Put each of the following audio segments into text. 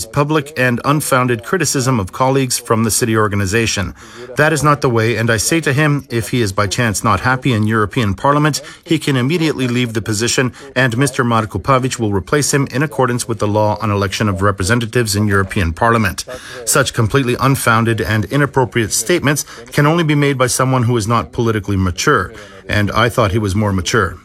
public and unfounded criticism of colleagues from the city organization. That is not the way, and I say to him, if he is by chance not happy in European Parliament, he can immediately leave the position, and Mr. Marko Pavic will replace him in accordance with the law on election of representatives in European Parliament. Such completely unfounded and inappropriate statements can only be made by someone who is not politically mature, and I thought he was more mature.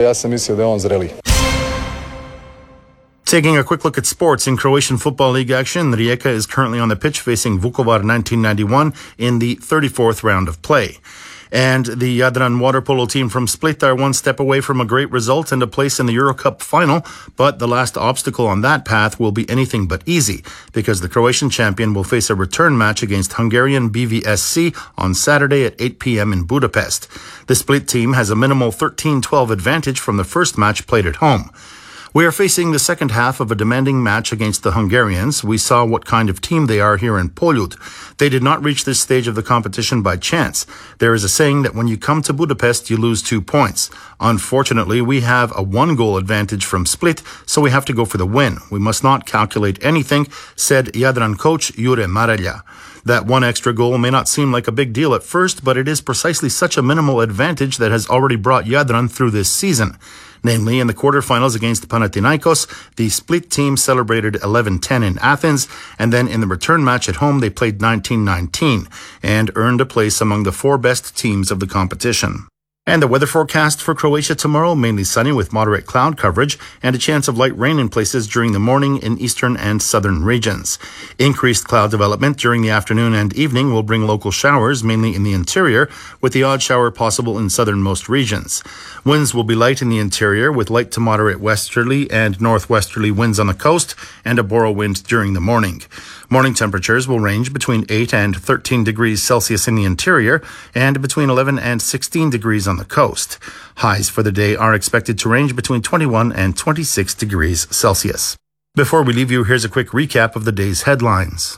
Taking a quick look at sports in Croatian Football League action, Rijeka is currently on the pitch facing Vukovar 1991 in the 34th round of play. And the Jadran water polo team from Split are one step away from a great result and a place in the Eurocup final, but the last obstacle on that path will be anything but easy, because the Croatian champion will face a return match against Hungarian BVSC on Saturday at 8 p.m. in Budapest. The Split team has a minimal 13-12 advantage from the first match played at home. We are facing the second half of a demanding match against the Hungarians. We saw what kind of team they are here in Poljud. They did not reach this stage of the competition by chance. There is a saying that when you come to Budapest, you lose 2 points. Unfortunately, we have a 1-goal advantage from Split, so we have to go for the win. We must not calculate anything, said Jadran coach Jure Marelja. That one extra goal may not seem like a big deal at first, but it is precisely such a minimal advantage that has already brought Jadran through this season. Namely, in the quarterfinals against Panathinaikos, the Split team celebrated 11-10 in Athens, and then in the return match at home, they played 19-19 and earned a place among the 4 best teams of the competition. And the weather forecast for Croatia tomorrow, mainly sunny with moderate cloud coverage and a chance of light rain in places during the morning in eastern and southern regions. Increased cloud development during the afternoon and evening will bring local showers, mainly in the interior, with the odd shower possible in southernmost regions. Winds will be light in the interior with light to moderate westerly and northwesterly winds on the coast and a borough wind during the morning. Morning temperatures will range between 8 and 13 degrees Celsius in the interior and between 11 and 16 degrees on the coast. Highs for the day are expected to range between 21 and 26 degrees Celsius. Before we leave you, here's a quick recap of the day's headlines.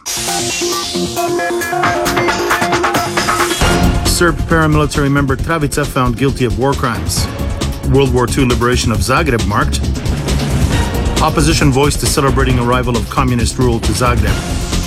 Serb paramilitary member Travica found guilty of war crimes. World War II liberation of Zagreb marked. Opposition voice to celebrating arrival of communist rule to Zagreb.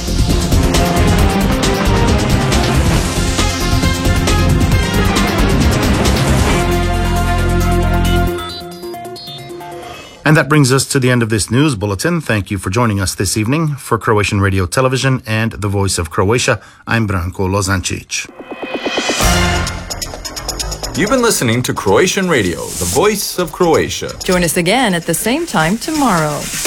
And that brings us to the end of this news bulletin. Thank you for joining us this evening. For Croatian Radio Television and the Voice of Croatia, I'm Branko Lozancic. You've been listening to Croatian Radio, the Voice of Croatia. Join us again at the same time tomorrow.